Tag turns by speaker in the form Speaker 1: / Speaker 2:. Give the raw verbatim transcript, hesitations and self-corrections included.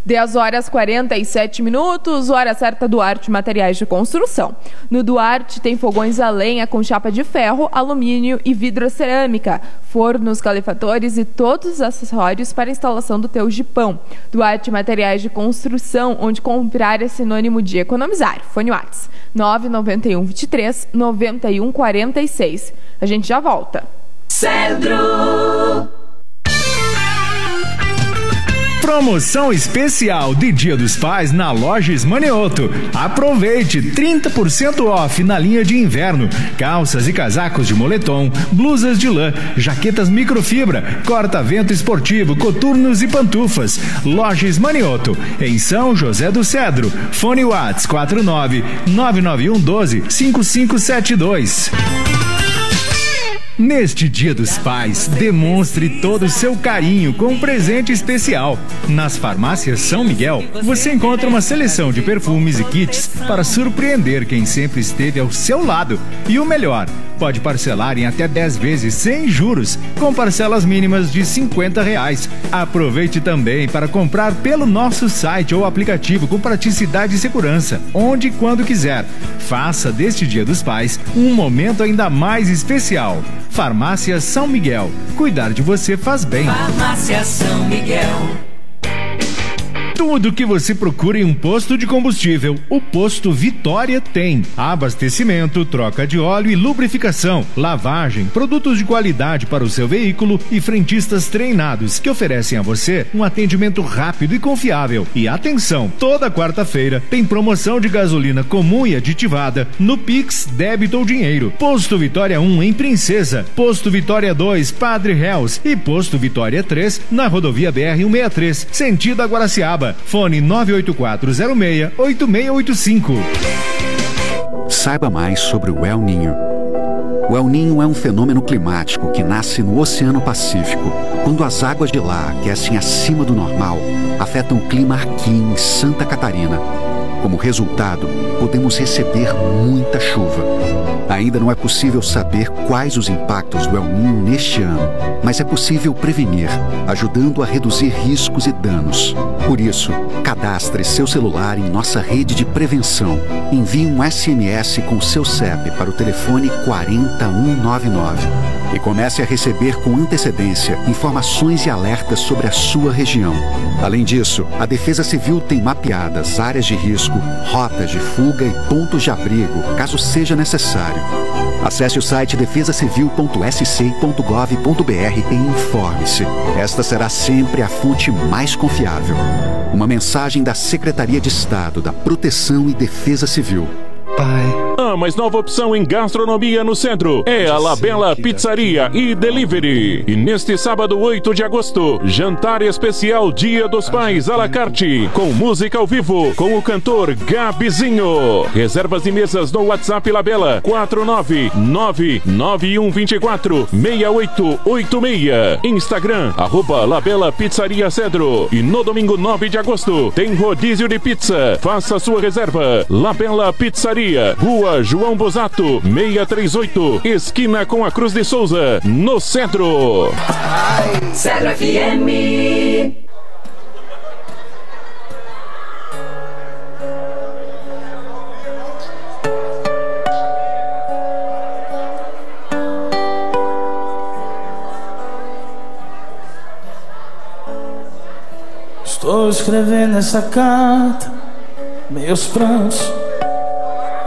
Speaker 1: dez horas e quarenta e sete minutos, hora certa Duarte Materiais de Construção. No Duarte tem fogões a lenha com chapa de ferro, alumínio e vidracerâmica, fornos, calefatores e todos os acessórios para a instalação do teu jipão. Duarte Materiais de Construção, onde comprar é sinônimo de economizar. Fone Whats nove nove um, vinte e três, noventa e um, quarenta e seis. A gente já volta.
Speaker 2: Centro.
Speaker 3: Promoção especial de Dia dos Pais na Lojas Manioto. Aproveite trinta por cento off na linha de inverno. Calças e casacos de moletom, blusas de lã, jaquetas microfibra, corta-vento esportivo, coturnos e pantufas. Lojas Manioto, em São José do Cedro. Fone Whats quatro nove nove nove um um doze, cinco cinco sete dois. Neste Dia dos Pais, demonstre todo o seu carinho com um presente especial. Nas farmácias São Miguel, você encontra uma seleção de perfumes e kits para surpreender quem sempre esteve ao seu lado. E o melhor, pode parcelar em até dez vezes sem juros, com parcelas mínimas de cinquenta reais. Aproveite também para comprar pelo nosso site ou aplicativo com praticidade e segurança, onde e quando quiser. Faça deste Dia dos Pais um momento ainda mais especial. Farmácia São Miguel. Cuidar de você faz bem.
Speaker 2: Farmácia São Miguel.
Speaker 3: Tudo que você procura em um posto de combustível, o Posto Vitória tem. Abastecimento, troca de óleo e lubrificação, lavagem, produtos de qualidade para o seu veículo e frentistas treinados que oferecem a você um atendimento rápido e confiável. E atenção, toda quarta-feira tem promoção de gasolina comum e aditivada no Pix, débito ou dinheiro. Posto Vitória um em Princesa, Posto Vitória dois, Padre Reus e Posto Vitória três na rodovia B R cento e sessenta e três, sentido a Guaraciaba. Fone nove oito quatro zero seis, oito seis oito cinco.
Speaker 4: Saiba mais sobre o El Niño. O El Niño é um fenômeno climático que nasce no Oceano Pacífico. Quando as águas de lá aquecem acima do normal, afetam o clima aqui em Santa Catarina. Como resultado, podemos receber muita chuva. Ainda não é possível saber quais os impactos do El Niño neste ano, mas é possível prevenir, ajudando a reduzir riscos e danos. Por isso, cadastre seu celular em nossa rede de prevenção. Envie um S M S com seu C E P para o telefone quatro zero um nove nove e comece a receber com antecedência informações e alertas sobre a sua região. Além disso, a Defesa Civil tem mapeadas áreas de risco, rotas de fuga e pontos de abrigo, caso seja necessário. Acesse o site defesa civil ponto s c ponto gov ponto b r e informe-se. Esta será sempre a fonte mais confiável. Uma mensagem da Secretaria de Estado da Proteção e Defesa Civil.
Speaker 5: Pai. A mais nova opção em gastronomia no centro é a La Bella Pizzaria e Delivery. E neste sábado, oito de agosto, jantar especial Dia dos Pais à la carte, com música ao vivo, com o cantor Gabizinho. Reservas de mesas no WhatsApp La Bella quatro nove nove nove um dois quatro seis oito oito seis. Instagram, arroba La Bella Pizzaria Cedro. E no domingo nove de agosto, tem rodízio de pizza. Faça sua reserva. La Bella Pizzaria, Rua João Bosato, seiscentos e trinta e oito, esquina com a Cruz de Souza, no Cedro.
Speaker 2: Cedro F M.
Speaker 6: Estou escrevendo essa carta, meus prantos